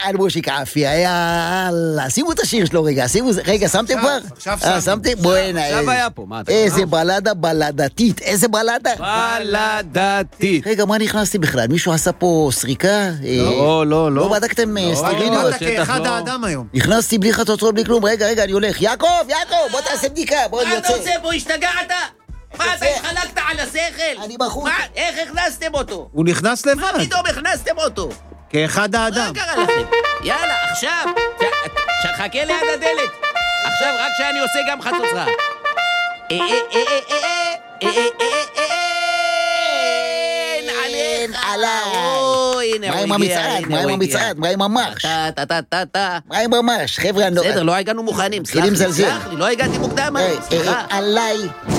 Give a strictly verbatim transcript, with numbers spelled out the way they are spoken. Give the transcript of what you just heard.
על מושיק עפיה, יאללה, שימו את השיר שלו רגע, שימו, רגע, שמתם כבר? עכשיו אה, שמתי. שמתם? בואי הנה. עכשיו היה פה, מה אתה... איזה בלדה בלדתית, איזה בלדה? בלדתית. רגע, מה נכנסתי בכלל? מישהו עשה פה סריקה? לא, לא, לא לא. בדקתם סטריליות? אתה כאחד האדם היום. נכנסתי בלי חצוצרות, בלי כלום, רגע, רגע, אני הולך. יעקב, יעקב, בוא תעשה בדיקה, בוא אני מה אתה יוצא. עושה פה? השתגעת? מה אתה התחלקת על השכל? אני בחוץ. מה? איך הכנסתם אותו? הוא נכנס מה לבד. פתאום הכנסתם אותו? כאחד מה האדם. קרה לכם? יאללה, עכשיו, ש- חכה ליד הדלת. עכשיו, רק שאני עושה גם חצוצרה. אה, אה, אה, אה, אה, אה, אה, אה, אה, אין עליך. עליי. אוי, הנה מה הוא עם הגיע, המצעד? הנה מה עם הוא הגיע. המצעד? מה עם המרש? טה, טה, טה, טה, טה. מה עם המרש? חבר'ה, אני לא... בסדר, לא הגענו מוכנים, סלח מתחילים לי, לזלזל. סלח לי, לא הגעתי מוקדם, אה, סליחה. אה, עליי.